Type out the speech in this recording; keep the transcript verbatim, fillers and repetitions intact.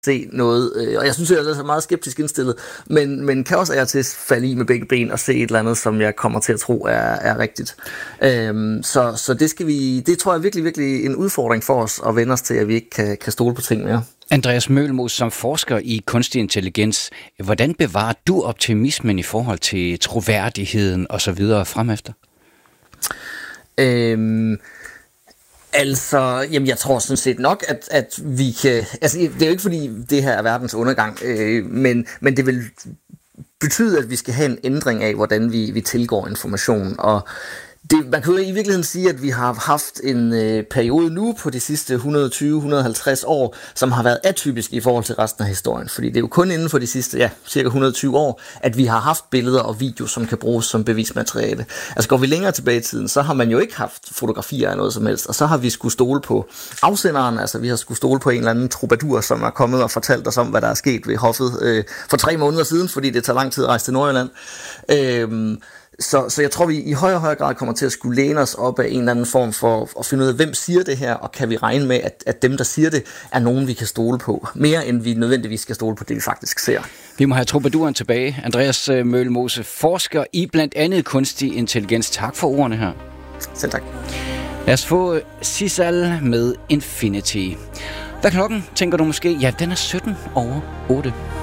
se noget, øh, og jeg synes, jeg er meget skeptisk indstillet, men, men kan også af og til falde i med begge ben og se et eller andet, som jeg kommer til at tro er, er rigtigt. Øhm, så, så det skal vi, det tror jeg virkelig, virkelig en udfordring for os at vende os til, at vi ikke kan, kan stole på ting mere. Andreas Møhlmose, som forsker i kunstig intelligens, hvordan bevarer du optimismen i forhold til troværdigheden og så videre fremefter? Øhm, altså, jamen jeg tror sådan set nok, at, at vi kan, altså det er jo ikke fordi det her er verdens undergang, øh, men, men det vil betyde, at vi skal have en ændring af, hvordan vi, vi tilgår information, og det, man kan jo i virkeligheden sige, at vi har haft en øh, periode nu på de sidste et hundrede og tyve til et hundrede og halvtreds år, som har været atypisk i forhold til resten af historien. Fordi det er jo kun inden for de sidste, ja, cirka et hundrede og tyve år, at vi har haft billeder og video, som kan bruges som bevismateriale. Altså går vi længere tilbage i tiden, så har man jo ikke haft fotografier af noget som helst, og så har vi skulle stole på afsenderen, altså vi har skulle stole på en eller anden troubadour, som er kommet og fortalt os om, hvad der er sket ved hoffet øh, for tre måneder siden, fordi det tager lang tid at rejse til Nordjylland. Øh, Så, så jeg tror, vi i højere og højere grad kommer til at skulle læne os op af en eller anden form for at finde ud af, hvem siger det her, og kan vi regne med, at, at dem, der siger det, er nogen, vi kan stole på. Mere end vi nødvendigvis skal stole på det, vi faktisk ser. Vi må have troubadouren tilbage. Andreas Møhlmose, forsker i blandt andet kunstig intelligens. Tak for ordene her. Selv tak. Lad os få Sisal med Infinity. Hvad er klokken, tænker du måske? Ja, den er sytten over otte.